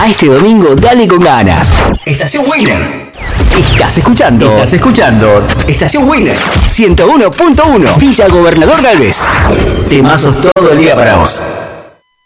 A este domingo dale con ganas. Estación Winner. Estás escuchando Estación Winner 101.1 Villa Gobernador Galvez. Temazos todo el día para vos.